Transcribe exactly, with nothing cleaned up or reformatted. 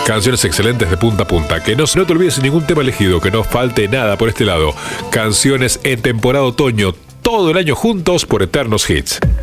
Canciones excelentes de punta a punta. Que no, no te olvides de ningún tema elegido, que no falte nada por este lado. Canciones en temporada otoño, todo el año juntos por Eternos Hits.